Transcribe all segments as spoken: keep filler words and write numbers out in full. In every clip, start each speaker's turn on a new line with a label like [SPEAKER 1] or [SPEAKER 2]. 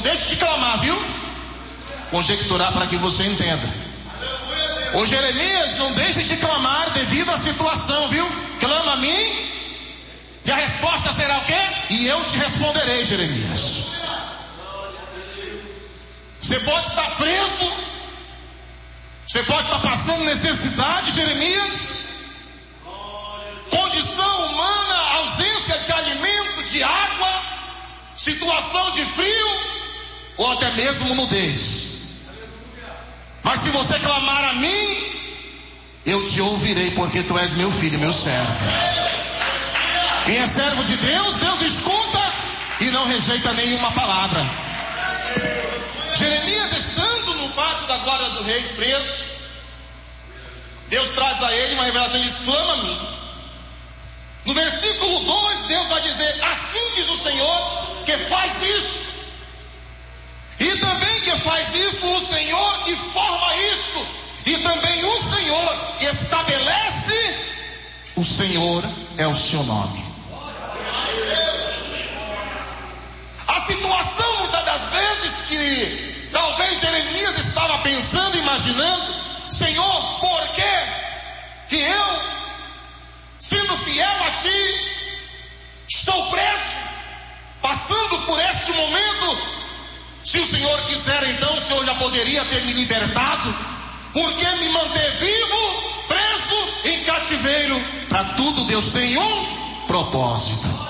[SPEAKER 1] deixe de clamar, viu? Conjecturar para que você entenda. Ô Jeremias, não deixe de clamar devido à situação, viu? Clama a mim e a resposta será o quê? E eu te responderei, Jeremias. Você pode estar preso, você pode estar passando necessidade, Jeremias, condição humana, ausência de alimento, de água, situação de frio, ou até mesmo nudez. Mas se você clamar a mim, eu te ouvirei, porque tu és meu filho, meu servo. Quem é servo de Deus, Deus escuta e não rejeita nenhuma palavra. Jeremias, estando no pátio da glória do rei, preso, Deus traz a ele uma revelação e diz: clama a mim. No versículo dois, Deus vai dizer: assim diz o Senhor que faz isso. E também que faz isso o Senhor que forma isso. E também o Senhor que estabelece. O Senhor é o seu nome. A situação, muitas das vezes, que talvez Jeremias estava pensando, imaginando: Senhor, por que que eu, sendo fiel a Ti, estou preso, passando por este momento? Se o Senhor quiser, então o Senhor já poderia ter me libertado. Por que me manter vivo, preso, em cativeiro? Para tudo Deus tem um propósito.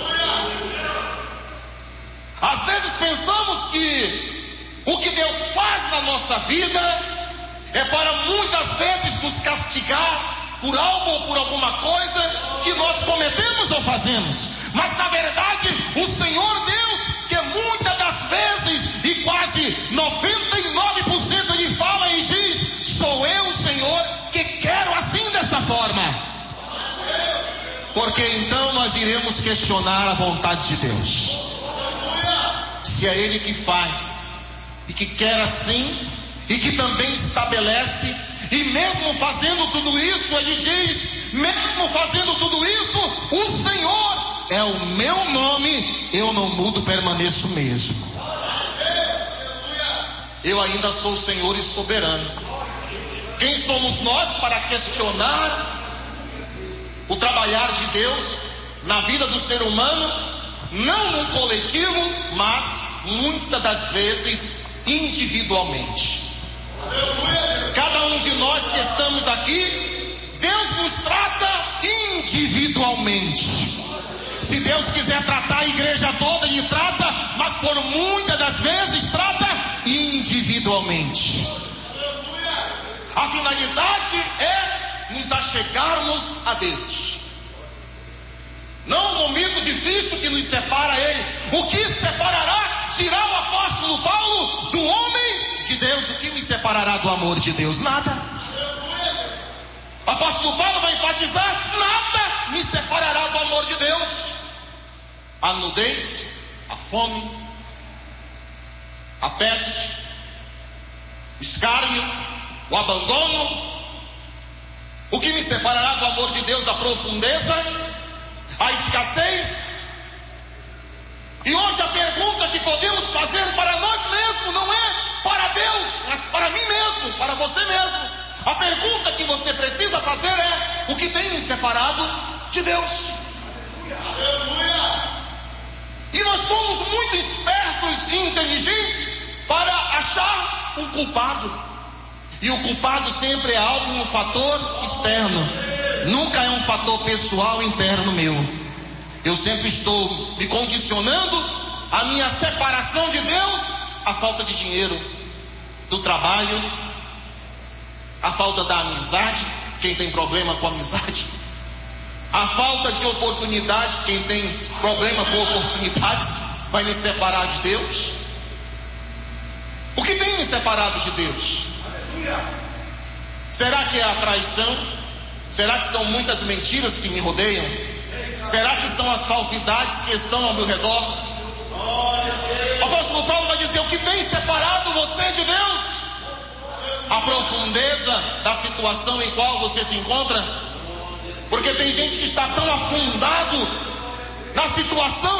[SPEAKER 1] Às vezes pensamos que o que Deus faz na nossa vida é para muitas vezes nos castigar por algo ou por alguma coisa que nós cometemos ou fazemos. Mas na verdade, o Senhor Deus, que muitas das vezes, e quase noventa e nove por cento, Ele fala e diz: sou eu, o Senhor, que quero assim, desta forma. Porque então nós iremos questionar a vontade de Deus. Se é Ele que faz, e que quer assim, e que também estabelece, e mesmo fazendo tudo isso, Ele diz: mesmo fazendo tudo isso, o Senhor é o meu nome, eu não mudo, permaneço mesmo. Eu ainda sou o Senhor e soberano. Quem somos nós para questionar o trabalhar de Deus na vida do ser humano? Não no coletivo, mas muitas das vezes individualmente. Cada um de nós que estamos aqui, Deus nos trata individualmente. Se Deus quiser tratar a igreja toda, Ele trata, mas por muitas das vezes trata individualmente. A finalidade é nos achegarmos a Deus. Não no momento difícil que nos separa Ele. O que separará, dirá o apóstolo Paulo, do homem de Deus? O que me separará do amor de Deus? Nada. O apóstolo Paulo vai enfatizar: nada me separará do amor de Deus. A nudez, a fome, a peste, o escárnio, o abandono. O que me separará do amor de Deus? A profundeza, a escassez. E hoje a pergunta que podemos fazer para nós mesmos não é para Deus, mas para mim mesmo, para você mesmo. A pergunta que você precisa fazer é: o que tem me separado de Deus? E nós somos muito espertos e inteligentes para achar um culpado. E o culpado sempre é algo, um fator externo. Nunca é um fator pessoal interno meu. Eu sempre estou me condicionando a minha separação de Deus à falta de dinheiro, do trabalho, a falta da amizade, quem tem problema com amizade, a falta de oportunidade, quem tem problema com oportunidades, vai me separar de Deus. O que tem me separado de Deus? Será que é a traição? Será que são muitas mentiras que me rodeiam? Será que são as falsidades que estão ao meu redor? O apóstolo Paulo vai dizer: o que tem separado você de Deus? A profundeza da situação em qual você se encontra. Porque tem gente que está tão afundado na situação